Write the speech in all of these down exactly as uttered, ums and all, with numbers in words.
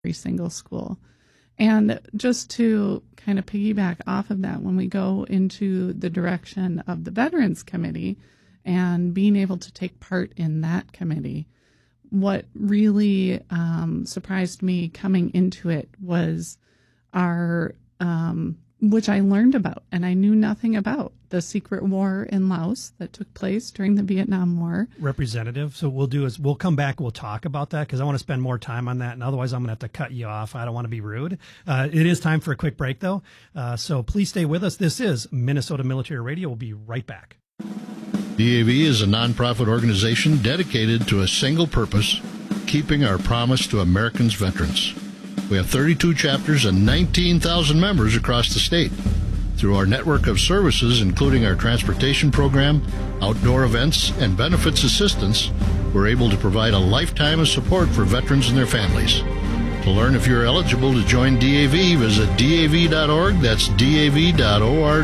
every single school. And just to kind of piggyback off of that, when we go into the direction of the Veterans Committee and being able to take part in that committee, what really um, surprised me coming into it was our, um, which I learned about and I knew nothing about, the secret war in Laos that took place during the Vietnam War. Representative, so we'll do is we'll come back, we'll talk about that because I want to spend more time on that, and otherwise I'm going to have to cut you off. I don't want to be rude. Uh, it is time for a quick break, though, uh, so please stay with us. This is Minnesota Military Radio. We'll be right back. D A V is a nonprofit organization dedicated to a single purpose, keeping our promise to Americans' veterans. We have thirty-two chapters and nineteen thousand members across the state. Through our network of services, including our transportation program, outdoor events, and benefits assistance, we're able to provide a lifetime of support for veterans and their families. To learn if you're eligible to join D A V, visit D A V dot org. That's D A V dot org.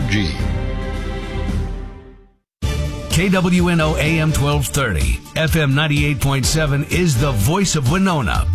K W N O A M twelve thirty, F M ninety-eight point seven is the voice of Winona.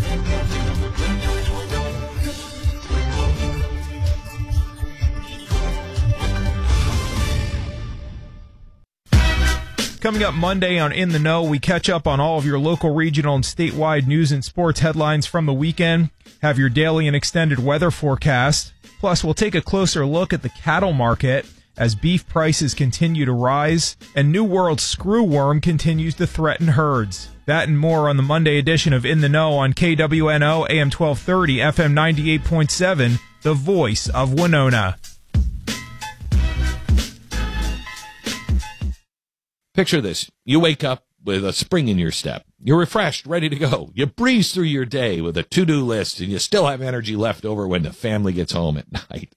Coming up Monday on In the Know, we catch up on all of your local, regional, and statewide news and sports headlines from the weekend, have your daily and extended weather forecast. Plus, we'll take a closer look at the cattle market as beef prices continue to rise and New World screwworm continues to threaten herds. That and more on the Monday edition of In the Know on K W N O A M twelve thirty, F M ninety-eight point seven, the voice of Winona. Picture this. You wake up with a spring in your step. You're refreshed, ready to go. You breeze through your day with a to-do list, and you still have energy left over when the family gets home at night.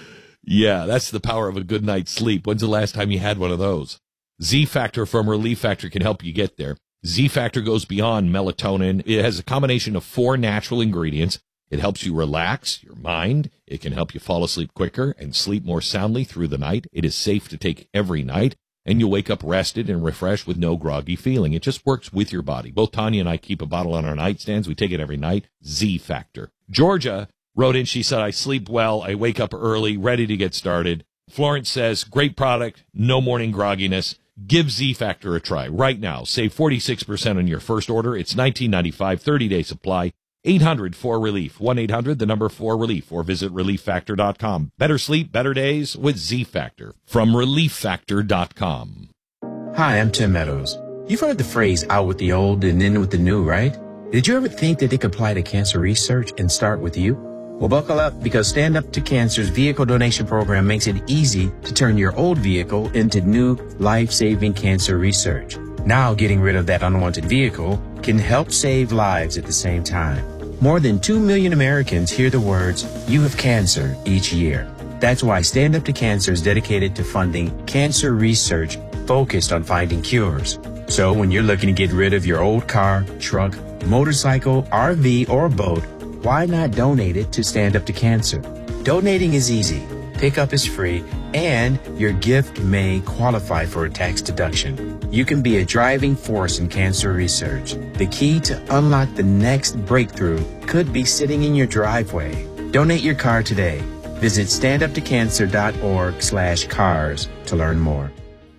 Yeah, that's the power of a good night's sleep. When's the last time you had one of those? Z-Factor from Relief Factor can help you get there. Z-Factor goes beyond melatonin. It has a combination of four natural ingredients. It helps you relax your mind. It can help you fall asleep quicker and sleep more soundly through the night. It is safe to take every night. And you'll wake up rested and refreshed with no groggy feeling. It just works with your body. Both Tanya and I keep a bottle on our nightstands. We take it every night. Z-Factor. Georgia wrote in, she said, I sleep well. I wake up early, ready to get started. Florence says, great product, no morning grogginess. Give Z-Factor a try right now. Save forty-six percent on your first order. It's nineteen ninety-five, thirty-day supply. eight hundred four relief. one eight hundred, the number four relief, or visit relief factor dot com. Better sleep, better days with Z-Factor from relief factor dot com. Hi, I'm Tim Meadows. You've heard the phrase out with the old and in with the new, right? Did you ever think that it could apply to cancer research and start with you? Well, buckle up, because Stand Up to Cancer's vehicle donation program makes it easy to turn your old vehicle into new life-saving cancer research. Now, getting rid of that unwanted vehicle can help save lives at the same time. More than two million Americans hear the words, "You have cancer," each year. That's why Stand Up to Cancer is dedicated to funding cancer research focused on finding cures. So when you're looking to get rid of your old car, truck, motorcycle, R V, or boat, why not donate it to Stand Up to Cancer? Donating is easy, pickup is free, and your gift may qualify for a tax deduction. You can be a driving force in cancer research. The key to unlock the next breakthrough could be sitting in your driveway. Donate your car today. Visit stand up to cancer dot org slash cars to learn more.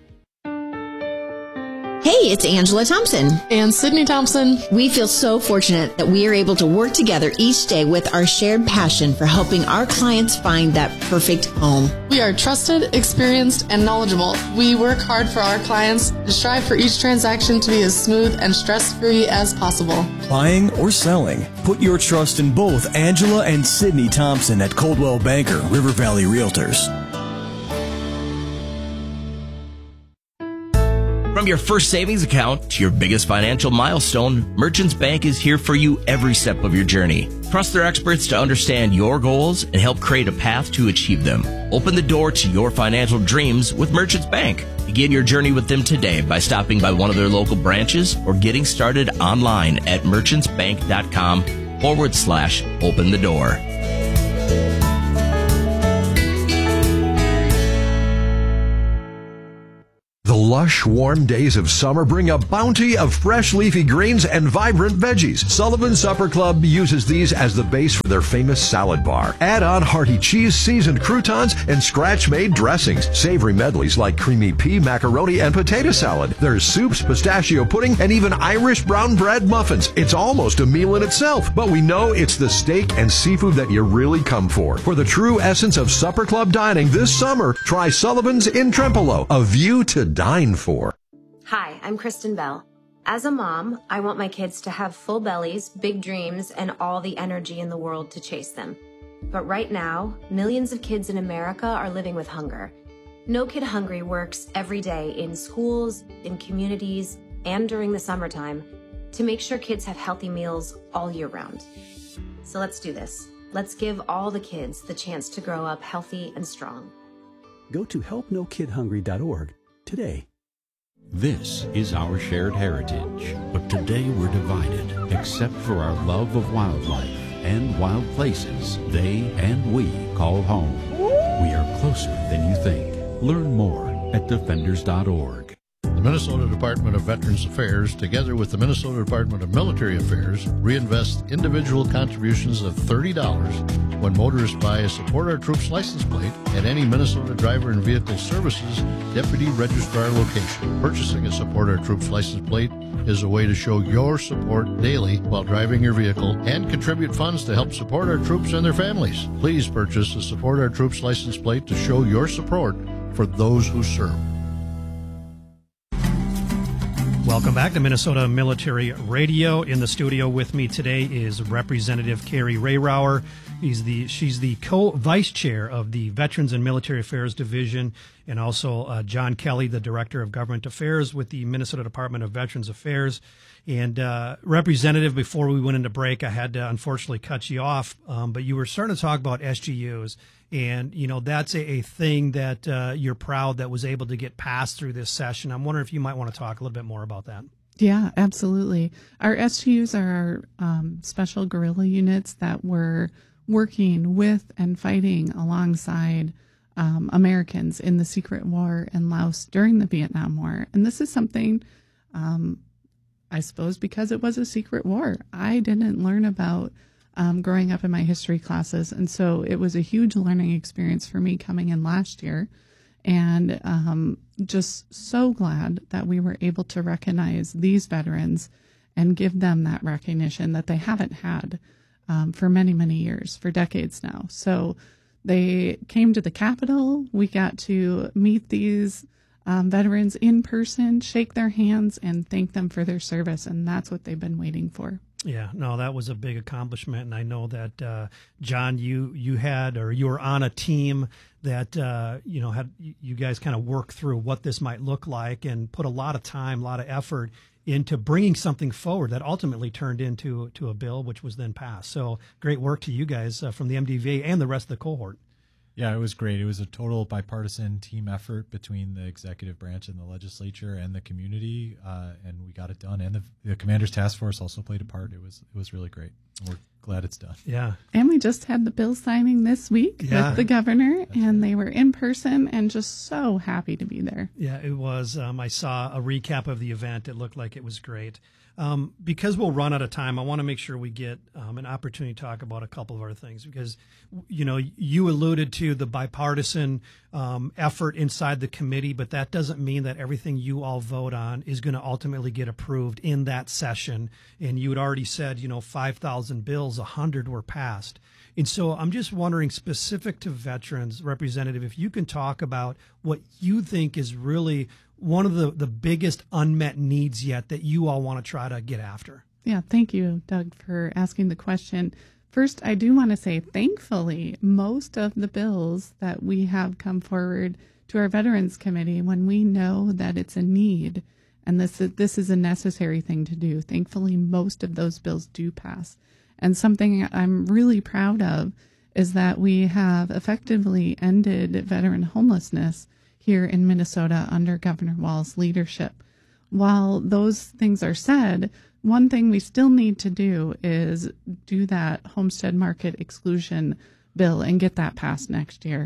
Hey, it's Angela Thompson. And Sydney Thompson. We feel so fortunate that we are able to work together each day with our shared passion for helping our clients find that perfect home. We are trusted, experienced, and knowledgeable. We work hard for our clients and strive for each transaction to be as smooth and stress-free as possible. Buying or selling, put your trust in both Angela and Sydney Thompson at Coldwell Banker, River Valley Realtors. From your first savings account to your biggest financial milestone, Merchants Bank is here for you every step of your journey. Trust their experts to understand your goals and help create a path to achieve them. Open the door to your financial dreams with Merchants Bank. Begin your journey with them today by stopping by one of their local branches or getting started online at merchantsbank.com forward slash open the door. The lush, warm days of summer bring a bounty of fresh leafy greens and vibrant veggies. Sullivan Supper Club uses these as the base for their famous salad bar. Add on hearty cheese, seasoned croutons, and scratch-made dressings. Savory medleys like creamy pea, macaroni, and potato salad. There's soups, pistachio pudding, and even Irish brown bread muffins. It's almost a meal in itself, but we know it's the steak and seafood that you really come for. For the true essence of Supper Club dining this summer, try Sullivan's in Trempealeau, a view to dine for. Hi, I'm Kristen Bell. As a mom, I want my kids to have full bellies, big dreams, and all the energy in the world to chase them. But right now, millions of kids in America are living with hunger. No Kid Hungry works every day in schools, in communities, and during the summertime to make sure kids have healthy meals all year round. So let's do this. Let's give all the kids the chance to grow up healthy and strong. Go to help no kid hungry dot org today. This is our shared heritage, but today we're divided, except for our love of wildlife and wild places they and we call home. We are closer than you think. Learn more at defenders dot org. The Minnesota Department of Veterans Affairs, together with the Minnesota Department of Military Affairs, reinvest individual contributions of thirty dollars when motorists buy a Support Our Troops license plate at any Minnesota Driver and Vehicle Services Deputy Registrar location. Purchasing a Support Our Troops license plate is a way to show your support daily while driving your vehicle and contribute funds to help support our troops and their families. Please purchase a Support Our Troops license plate to show your support for those who serve. Welcome back to Minnesota Military Radio. In the studio with me today is Representative Carrie Rayrauer. He's the she's the co-vice chair of the Veterans and Military Affairs Division, and also uh, John Kelly, the Director of Government Affairs with the Minnesota Department of Veterans Affairs. And uh, Representative, before we went into break, I had to unfortunately cut you off, um, but you were starting to talk about S G Us. And, you know, that's a, a thing that uh, you're proud that was able to get passed through this session. I'm wondering if you might want to talk a little bit more about that. Yeah, absolutely. Our S G Us are our um, special guerrilla units that were working with and fighting alongside um, Americans in the secret war in Laos during the Vietnam War. And this is something, um, I suppose, because it was a secret war, I didn't learn about Um, growing up in my history classes. And so it was a huge learning experience for me coming in last year, and um, just so glad that we were able to recognize these veterans and give them that recognition that they haven't had um, for many, many years, for decades now. So they came to the Capitol. We got to meet these um, veterans in person, shake their hands, and thank them for their service. And that's what they've been waiting for. Yeah, no, that was a big accomplishment, and I know that uh, John, you you had or you were on a team that uh, you know had you guys kind of worked through what this might look like and put a lot of time, a lot of effort into bringing something forward that ultimately turned into to a bill, which was then passed. So great work to you guys uh, from the M D V A and the rest of the cohort. Yeah, it was great. It was a total bipartisan team effort between the executive branch and the legislature and the community, uh, and we got it done. And the, the Commander's Task Force also played a part. It was it was really great. We're glad it's done. Yeah. And we just had the bill signing this week yeah. with the governor, That's and right. they were in person and just so happy to be there. Yeah, it was. Um, I saw a recap of the event. It looked like it was great. Um, because we'll run out of time, I want to make sure we get um, an opportunity to talk about a couple of other things, because, you know, you alluded to the bipartisan um, effort inside the committee, but that doesn't mean that everything you all vote on is going to ultimately get approved in that session. And you had already said, you know, five thousand bills, one hundred were passed. And so I'm just wondering, specific to veterans, Representative, if you can talk about what you think is really one of the, the biggest unmet needs yet that you all want to try to get after. Yeah, thank you, Doug, for asking the question. First, I do want to say, thankfully, most of the bills that we have come forward to our Veterans Committee, when we know that it's a need and this is, this is a necessary thing to do, thankfully, most of those bills do pass. And something I'm really proud of is that we have effectively ended veteran homelessness here in Minnesota under Governor Walz's leadership. While those things are said, one thing we still need to do is do that homestead market exclusion bill and get that passed next year.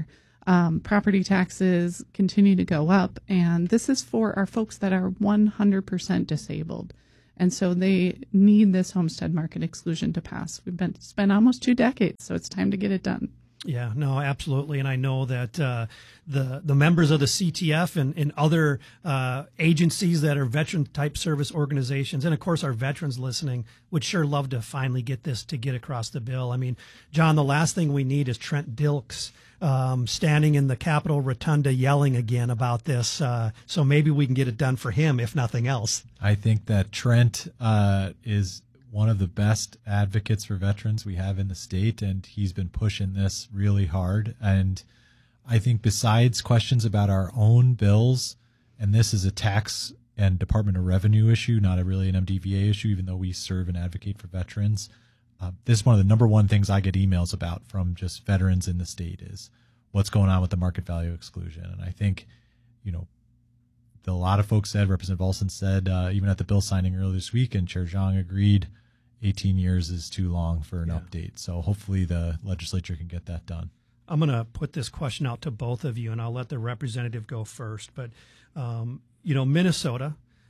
Um, property taxes continue to go up, and this is for our folks that are one hundred percent disabled. And so they need this homestead market exclusion to pass. We've been spent almost two decades, so it's time to get it done. Yeah, no, absolutely. And I know that uh, the the members of the C T F and, and other uh, agencies that are veteran-type service organizations, and, of course, our veterans listening, would sure love to finally get this to get across the bill. I mean, John, the last thing we need is Trent Dilks um, standing in the Capitol Rotunda yelling again about this. Uh, so maybe we can get it done for him, if nothing else. I think that Trent uh, is one of the best advocates for veterans we have in the state, and he's been pushing this really hard. And I think besides questions about our own bills, and this is a tax and Department of Revenue issue, not a really an M D V A issue, even though we serve and advocate for veterans, uh, this is one of the number one things I get emails about from just veterans in the state is what's going on with the market value exclusion. And I think, you know, a lot of folks said, Representative Olson said, uh, even at the bill signing earlier this week, and Chair Zhang agreed, eighteen years is too long for an yeah. update. So hopefully the legislature can get that done. I'm going to put this question out to both of you, and I'll let the representative go first. But, um, you know, Minnesota,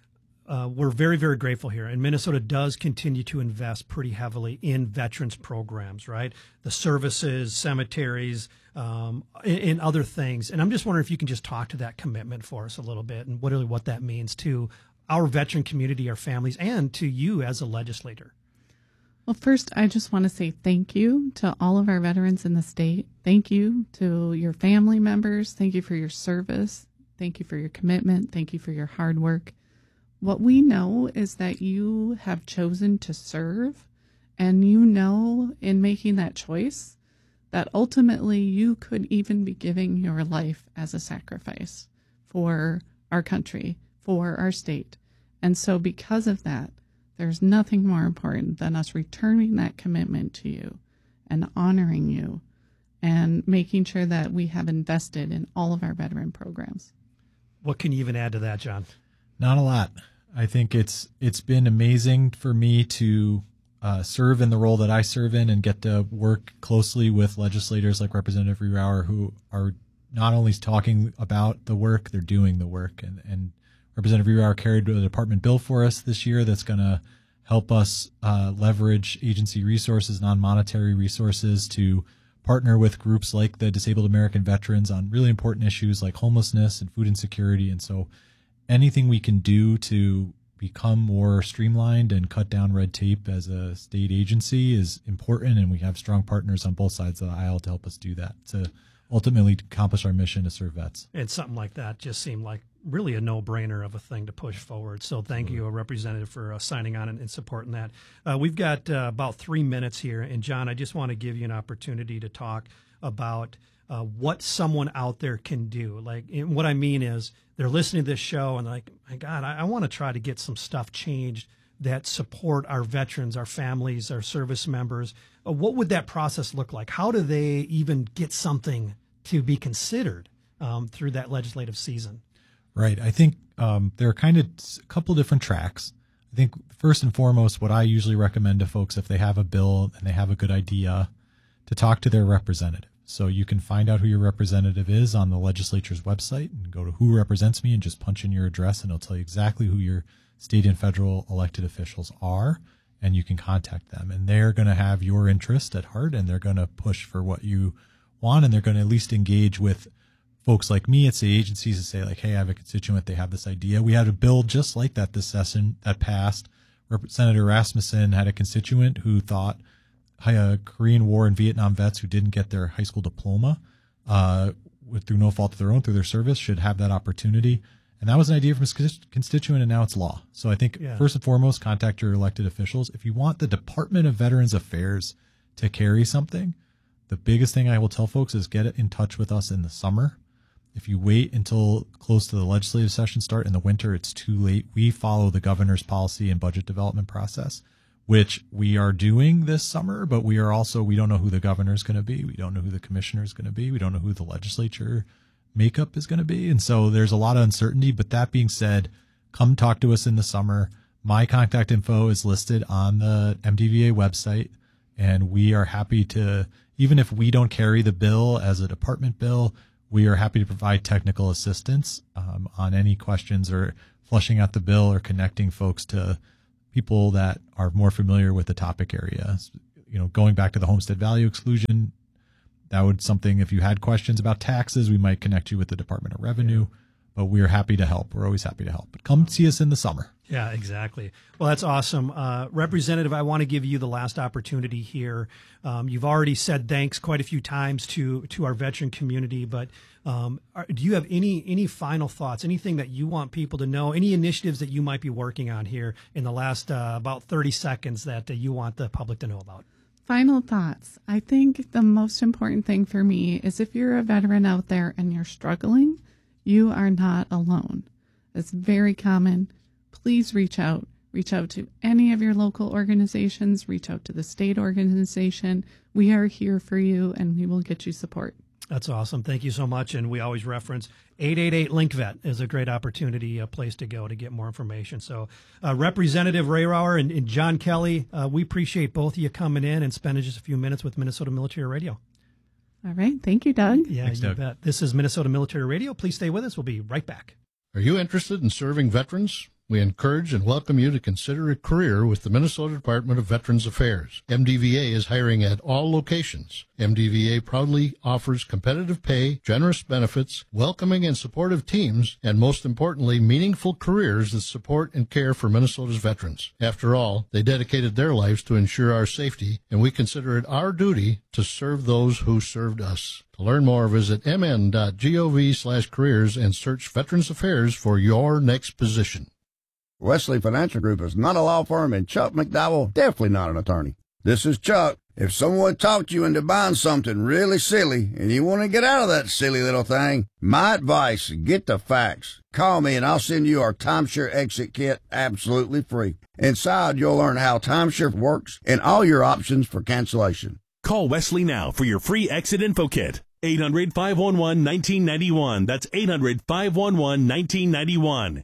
uh, we're very, very grateful here. And Minnesota does continue to invest pretty heavily in veterans programs, right? The services, cemeteries, um, and, and other things. And I'm just wondering if you can just talk to that commitment for us a little bit and what, really what that means to our veteran community, our families, and to you as a legislator. Well, first, I just want to say thank you to all of our veterans in the state. Thank you to your family members. Thank you for your service. Thank you for your commitment. Thank you for your hard work. What we know is that you have chosen to serve, and you know in making that choice that ultimately you could even be giving your life as a sacrifice for our country, for our state. And so because of that, there's nothing more important than us returning that commitment to you and honoring you and making sure that we have invested in all of our veteran programs. What can you even add to that, John? Not a lot. I think it's it's been amazing for me to uh, serve in the role that I serve in and get to work closely with legislators like Representative Rieauer, who are not only talking about the work, they're doing the work. And, and Representative Rieauer carried a department bill for us this year that's going to help us uh, leverage agency resources, non-monetary resources, to partner with groups like the Disabled American Veterans on really important issues like homelessness and food insecurity. And so anything we can do to become more streamlined and cut down red tape as a state agency is important, and we have strong partners on both sides of the aisle to help us do that, to ultimately accomplish our mission to serve vets. And something like that just seemed like really a no-brainer of a thing to push forward. So thank you, a representative, for uh, signing on and, and supporting that. Uh, we've got uh, about three minutes here. And, John, I just want to give you an opportunity to talk about uh, what someone out there can do. Like, and what I mean is they're listening to this show and like, my God, I, I want to try to get some stuff changed that support our veterans, our families, our service members. Uh, what would that process look like? How do they even get something to be considered um, through that legislative season? Right. I think um, there are kind of a couple different tracks. I think first and foremost, what I usually recommend to folks, if they have a bill and they have a good idea, to talk to their representative. So you can find out who your representative is on the legislature's website and go to Who Represents Me and just punch in your address, and it'll tell you exactly who your state and federal elected officials are, and you can contact them. And they're going to have your interest at heart, and they're going to push for what you want, and they're going to at least engage with folks like me at state agencies and say, like, hey, I have a constituent, they have this idea. We had a bill just like that this session that passed. Senator Rasmussen had a constituent who thought uh, Korean War and Vietnam vets who didn't get their high school diploma uh, with, through no fault of their own, through their service, should have that opportunity. And that was an idea from his constituent, and now it's law. So I think yeah. first and foremost, contact your elected officials. If you want the Department of Veterans Affairs to carry something, the biggest thing I will tell folks is get in touch with us in the summer. If you wait until close to the legislative session start in the winter, it's too late. We follow the governor's policy and budget development process, which we are doing this summer, but we are also, we don't know who the governor is going to be. We don't know who the commissioner is going to be. We don't know who the legislature makeup is going to be. And so there's a lot of uncertainty. But that being said, come talk to us in the summer. My contact info is listed on the M D V A website, and we are happy to, even if we don't carry the bill as a department bill, we are happy to provide technical assistance um, on any questions or flushing out the bill or connecting folks to people that are more familiar with the topic area. You know, going back to the homestead value exclusion, that would something, if you had questions about taxes, we might connect you with the Department of Revenue, but we're happy to help. We're always happy to help. But come see us in the summer. Yeah, exactly. Well, that's awesome. Uh, Representative, I want to give you the last opportunity here. Um, you've already said thanks quite a few times to to our veteran community, but um, are, do you have any any final thoughts, anything that you want people to know, any initiatives that you might be working on here in the last uh, about thirty seconds that uh, you want the public to know about? Final thoughts. I think the most important thing for me is if you're a veteran out there and you're struggling, you are not alone. It's very common. Please reach out. Reach out to any of your local organizations. Reach out to the state organization. We are here for you, and we will get you support. That's awesome. Thank you so much. And we always reference eight eight eight link vet is a great opportunity, a place to go to get more information. So uh, Representative Rehauer and, and John Kelly, uh, we appreciate both of you coming in and spending just a few minutes with Minnesota Military Radio. All right. Thank you, Doug. Yeah, Thanks, you Doug. bet. This is Minnesota Military Radio. Please stay with us. We'll be right back. Are you interested in serving veterans? We encourage and welcome you to consider a career with the Minnesota Department of Veterans Affairs. M D V A is hiring at all locations. M D V A proudly offers competitive pay, generous benefits, welcoming and supportive teams, and most importantly, meaningful careers that support and care for Minnesota's veterans. After all, they dedicated their lives to ensure our safety, and we consider it our duty to serve those who served us. To learn more, visit mn.gov slash careers and search Veterans Affairs for your next position. Wesley Financial Group is not a law firm, and Chuck McDowell definitely not an attorney. This is Chuck. If someone talked you into buying something really silly and you want to get out of that silly little thing, my advice, get the facts. Call me and I'll send you our timeshare exit kit absolutely free. Inside, you'll learn how timeshare works and all your options for cancellation. Call Wesley now for your free exit info kit. eight hundred, five one one, one nine nine one. That's eight hundred, five one one, one nine nine one.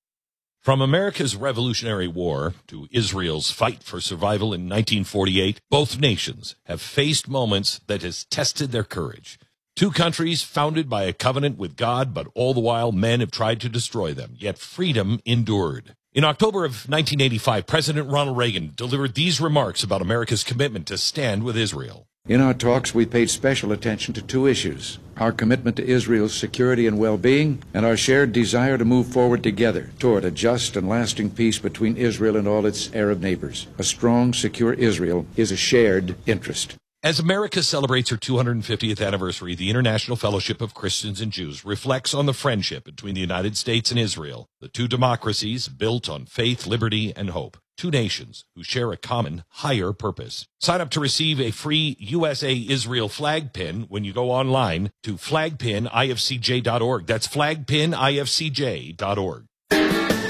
From America's Revolutionary War to Israel's fight for survival in nineteen forty-eight, both nations have faced moments that has tested their courage. Two countries founded by a covenant with God, but all the while men have tried to destroy them, yet freedom endured. In October of nineteen eighty-five, President Ronald Reagan delivered these remarks about America's commitment to stand with Israel. In our talks, we paid special attention to two issues: our commitment to Israel's security and well-being, and our shared desire to move forward together toward a just and lasting peace between Israel and all its Arab neighbors. A strong, secure Israel is a shared interest. As America celebrates her two hundred fiftieth anniversary, the International Fellowship of Christians and Jews reflects on the friendship between the United States and Israel, the two democracies built on faith, liberty, and hope. Two nations who share a common, higher purpose. Sign up to receive a free U S A Israel flag pin when you go online to flag pin I F C J dot org. That's flag pin I F C J dot org.